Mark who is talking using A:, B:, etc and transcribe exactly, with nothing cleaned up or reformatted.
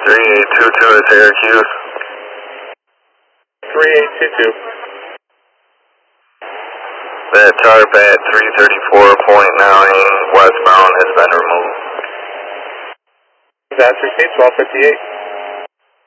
A: three eight two two to Syracuse.
B: three eight two two.
A: That tarp at three thirty-four point nine westbound has been removed.
B: That's received, twelve fifty-eight.